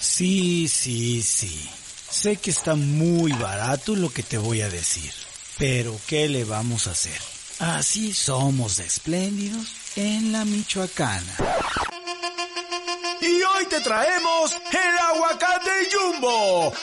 Sí. Sé que está muy barato lo que te voy a decir, pero ¿qué le vamos a hacer? Así somos de espléndidos en la Michoacana. Y hoy te traemos el aguacate Jumbo,